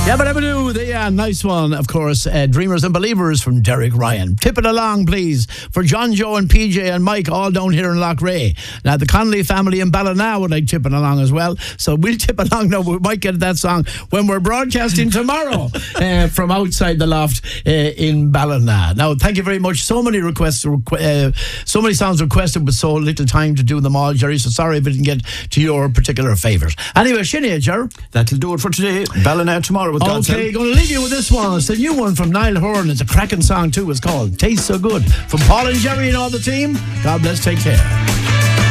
Yabba-dabba-doo, the nice one, of course, Dreamers and Believers from Derek Ryan. Tip it along, please, for John, Joe and PJ and Mike, all down here in Loughrea. Now, the Connolly family in Ballina would like tipping along as well, so we'll tip along now. We might get that song when we're broadcasting tomorrow from outside the loft in Ballina. Now, thank you very much. So many requests, so many songs requested with so little time to do them all, Jerry, so sorry if I didn't get to your particular favourite. Anyway, Sinead, Jerry. That'll do it for today. Ballina tomorrow. Okay, going to leave you with this one. It's a new one from Niall Horan. It's a cracking song too. It's called Tastes So Good. From Paul and Jerry and all the team, God bless, take care.